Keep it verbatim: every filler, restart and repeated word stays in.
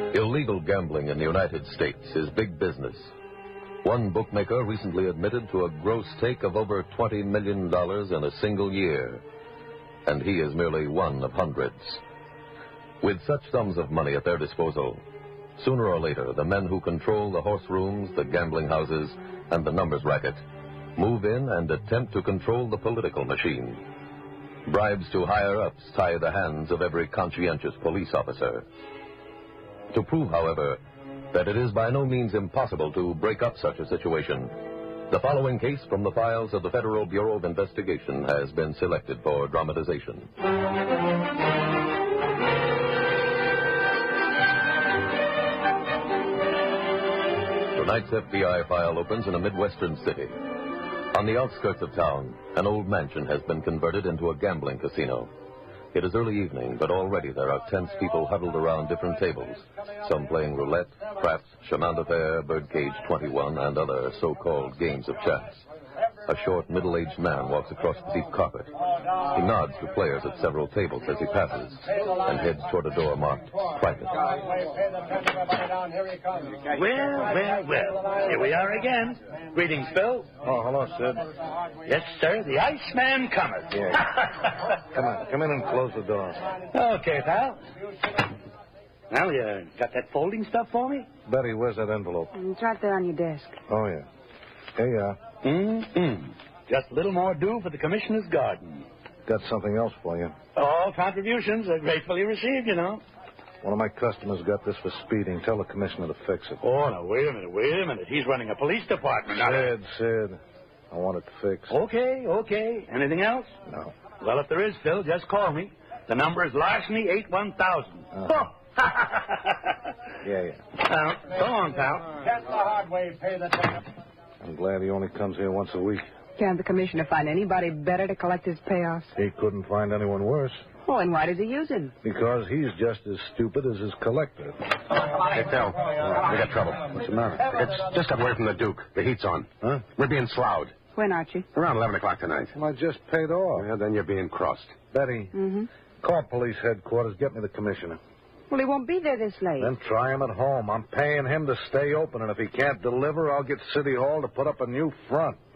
Illegal gambling in the United States is big business. One bookmaker recently admitted to a gross take of over twenty million dollars in a single year. And he is merely one of hundreds. With such sums of money at their disposal, sooner or later, the men who control the horse rooms, the gambling houses, and the numbers racket move in and attempt to control the political machine. Bribes to higher-ups tie the hands of every conscientious police officer. To prove, however, that it is by no means impossible to break up such a situation, the following case from the files of the Federal Bureau of Investigation has been selected for dramatization. Tonight's F B I file opens in a Midwestern city. On the outskirts of town, an old mansion has been converted into a gambling casino. It is early evening, but already there are tense people huddled around different tables, some playing roulette, craps, chemin de fer, birdcage twenty-one, and other so-called games of chance. A short, middle-aged man walks across the deep carpet. He nods to players at several tables as he passes and heads toward a door marked private. Well, well, well. Here we are again. Greetings, Phil. Oh, hello, Sid. Yes, sir. The Iceman cometh. Yeah. Come on. Come in and close the door. Okay, pal. Well, you got that folding stuff for me? Betty, where's that envelope? It's right there on your desk. Oh, yeah. Here you are. Mm-mm. Just a little more due for the commissioner's garden. Got something else for you. All contributions are gratefully received, you know. One of my customers got this for speeding. Tell the commissioner to fix it. Oh, now, wait a minute, wait a minute. He's running a police department. Sid, Sid. I want it fixed. Okay, okay. Anything else? No. Well, if there is, Phil, just call me. The number is larceny eight one thousand. Uh-huh. yeah, yeah. Well, so long, pal. That's the hard way. Pay the ticket. I'm glad he only comes here once a week. Can't the commissioner find anybody better to collect his payoffs? He couldn't find anyone worse. Oh, and why does he use him? Because he's just as stupid as his collector. Hey, Phil, we got trouble. What's the matter? It's just up away from the Duke. The heat's on. Huh? We're being sloughed. When, Archie? Around eleven o'clock tonight. Well, I just paid off. Yeah, then you're being crossed. Betty, Mm-hmm. call police headquarters. Get me the commissioner. Well, he won't be there this late. Then try him at home. I'm paying him to stay open, and if he can't deliver, I'll get City Hall to put up a new front.